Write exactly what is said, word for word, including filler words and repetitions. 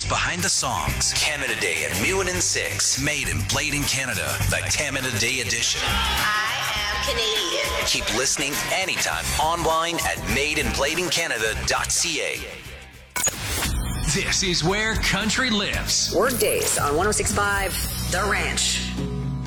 behind the songs. Canada Day at Mewin and Six. Made and played in Canada. The Canada Day edition. I am Canadian. Keep listening anytime online at made and played in canada dot c a. This is where country lives. Work days on one oh six point five The Ranch.